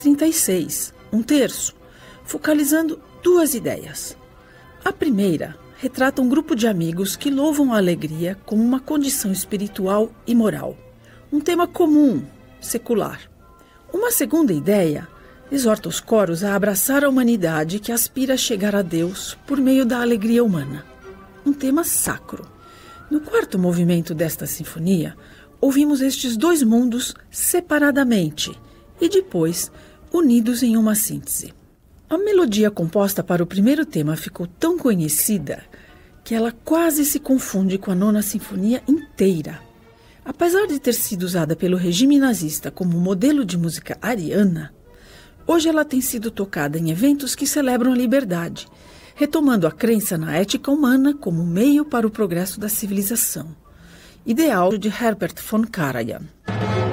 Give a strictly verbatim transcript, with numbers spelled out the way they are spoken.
trinta e seis, um terço, focalizando duas ideias. A primeira retrata um grupo de amigos que louvam a alegria como uma condição espiritual e moral. Um tema comum, secular. Uma segunda ideia exorta os coros a abraçar a humanidade que aspira a chegar a Deus por meio da alegria humana. Um tema sacro. No quarto movimento desta sinfonia, ouvimos estes dois mundos separadamente e depois unidos em uma síntese. A melodia composta para o primeiro tema ficou tão conhecida que ela quase se confunde com a nona sinfonia inteira. Apesar de ter sido usada pelo regime nazista como modelo de música ariana, hoje ela tem sido tocada em eventos que celebram a liberdade, retomando a crença na ética humana como meio para o progresso da civilização. Ideal de Herbert von Karajan.